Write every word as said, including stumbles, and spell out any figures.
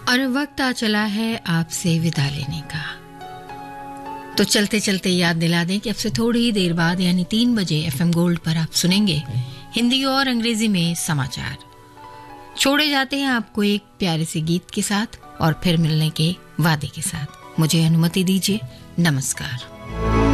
और वक्त आ चला है आपसे विदा लेने का। तो चलते चलते याद दिला दें कि अब से थोड़ी ही देर बाद यानी तीन बजे एफएम गोल्ड पर आप सुनेंगे हिंदी और अंग्रेजी में समाचार। छोड़े जाते हैं आपको एक प्यारे से गीत के साथ और फिर मिलने के वादे के साथ। मुझे अनुमति दीजिए। नमस्कार।